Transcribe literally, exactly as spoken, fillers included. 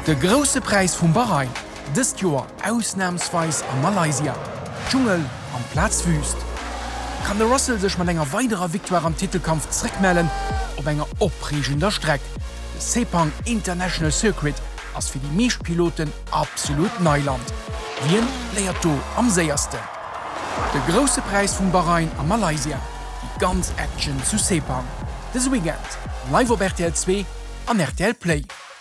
Der große Preis vum Bahrain, dëst Joer ausnahmsweis a Malaysia. Dschungel am Platzwüst. Kann der Russell sech mat enger weiterer Viktoire am Titelkampf zréckmellen op enger opregender Streck. De Sepang International Circuit ass fir die Meeschpiloten absolut Neuland. Wien léiert do am séierste. De grosse Preis vum Bahrain a Malaysia. Die ganz Action zu Sepang. Des Weekend, live op R T L zwei an R T L Play.